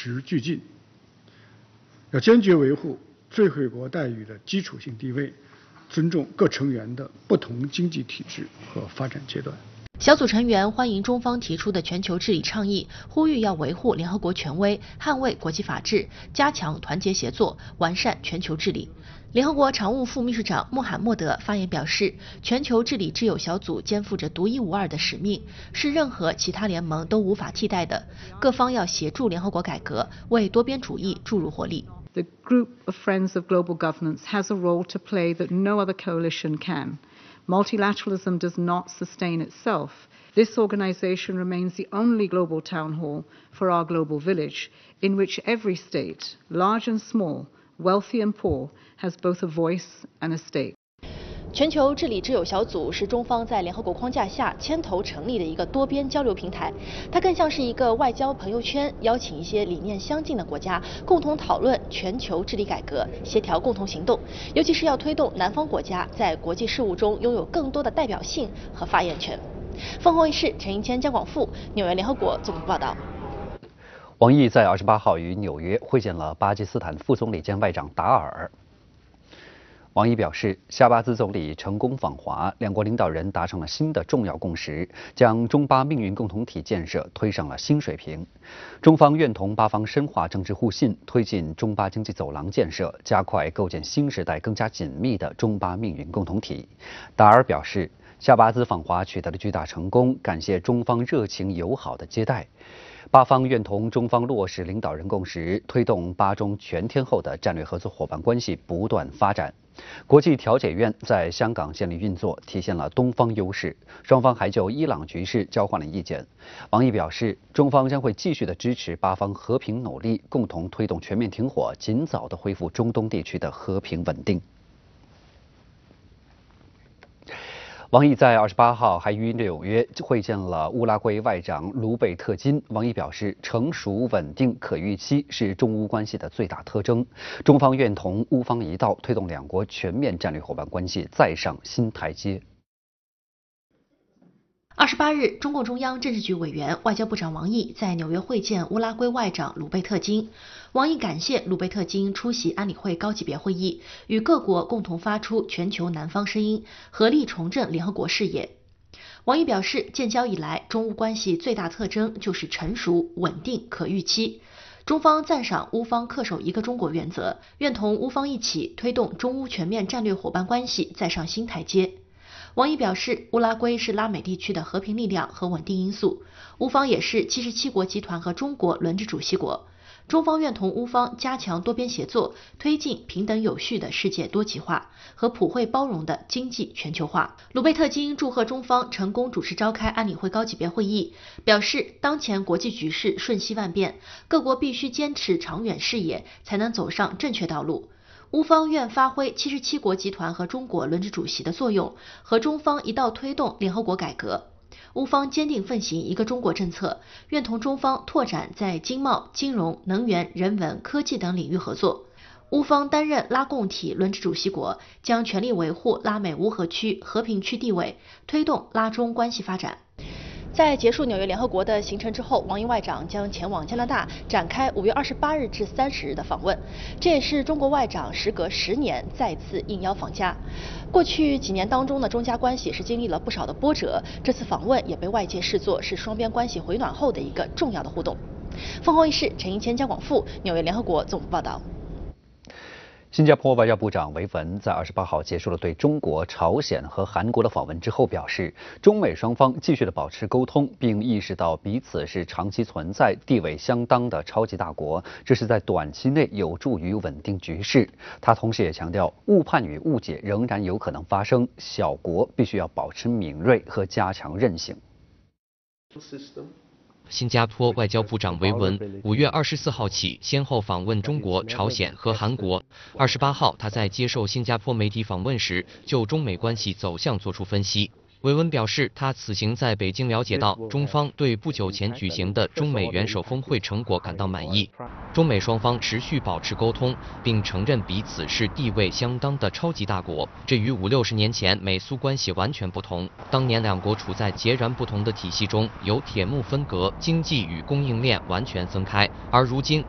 时俱进，要坚决维护最惠国待遇的基础性地位，尊重各成员的不同经济体制和发展阶段。 小组成员欢迎中方提出的全球治理倡议，呼吁要维护联合国权威，捍卫国际法治，加强团结协作，完善全球治理。联合国常务副秘书长穆罕默德发言表示，全球治理挚友小组肩负着独一无二的使命，是任何其他联盟都无法替代的。各方要协助联合国改革，为多边主义注入活力。 The group of friends of global governance has a role to play that no other coalition can. Multilateralism does not sustain itself. This organization remains the only global town hall for our global village, in which every state, large and small, wealthy and poor, has both a voice and a stake. 全球治理挚友小组是中方在联合国框架下牵头成立的一个多边交流平台，它更像是一个外交朋友圈，邀请一些理念相近的国家共同讨论全球治理改革，协调共同行动，尤其是要推动南方国家在国际事务中拥有更多的代表性和发言权。凤凰卫视陈英谦、姜广富，纽约联合国综合报道。 王毅在28号于纽约会见了巴基斯坦副总理兼外长达尔。王毅表示，夏巴兹总理成功访华，两国领导人达成了新的重要共识，将中巴命运共同体建设推上了新水平。中方愿同巴方深化政治互信，推进中巴经济走廊建设，加快构建新时代更加紧密的中巴命运共同体。达尔表示，夏巴兹访华取得了巨大成功，感谢中方热情友好的接待。巴方愿同中方落实领导人共识，推动巴中全天候的战略合作伙伴关系不断发展。国际调解院在香港建立运作，体现了东方优势。双方还就伊朗局势交换了意见。王毅表示，中方将会继续的支持巴方和平努力，共同推动全面停火，尽早的恢复中东地区的和平稳定。王毅在28号还于纽约会见了乌拉圭外长卢贝特金。王毅表示，成熟、稳定、可预期是中乌关系的最大特征。中方愿同乌方一道，推动两国全面战略伙伴关系再上新台阶。 28日，中共中央政治局委员、外交部长王毅在纽约会见乌拉圭外长鲁贝特金。王毅感谢鲁贝特金出席安理会高级别会议，与各国共同发出全球南方声音，合力重振联合国视野。王毅表示，建交以来，中乌关系最大特征就是成熟、稳定、可预期。中方赞赏乌方恪守一个中国原则，愿同乌方一起推动中乌全面战略伙伴关系再上新台阶。王毅表示，乌拉圭是拉美地区的和平力量和稳定因素，乌方也是77国集团和中国轮值主席国。中方愿同乌方加强多边协作，推进平等有序的世界多极化和普惠包容的经济全球化。鲁贝特金祝贺中方成功主持召开安理会高级别会议，表示当前国际局势瞬息万变，各国必须坚持长远视野，才能走上正确道路。乌方愿发挥77国集团和中国轮值主席的作用，和中方一道推动联合国改革。乌方坚定奉行一个中国政策，愿同中方拓展在经贸、金融、能源、人文、科技等领域合作。乌方担任拉共体轮值主席国，将全力维护拉美乌合区和平区地位，推动拉中关系发展。在结束纽约联合国的行程之后，王毅外长将前往加拿大，展开5月28日至30日的访问。这也是中国外长时隔10年再次应邀访加。过去几年当中呢，中加关系是经历了不少的波折，这次访问也被外界视作是双边关系回暖后的一个重要的互动。凤凰卫视陈英谦、姜广富，纽约联合国综合报道。 新加坡外交部长维文在28号结束了对中国、朝鲜和韩国的访问之后表示，中美双方继续的保持沟通，并意识到彼此是长期存在、地位相当的超级大国，这是在短期内有助于稳定局势。他同时也强调，误判与误解仍然有可能发生，小国必须要保持敏锐和加强韧性。 新加坡外交部长维文5月24号起先后访问中国、朝鲜和韩国。28号，他在接受新加坡媒体访问时，就中美关系走向作出分析。维文表示，他此行在北京了解到中方对不久前举行的中美元首峰会成果感到满意，中美双方持续保持沟通，并承认彼此是地位相当的超级大国。这与50-60年前美苏关系完全不同，当年两国处在截然不同的体系中，有铁幕分隔，经济与供应链完全分开，而如今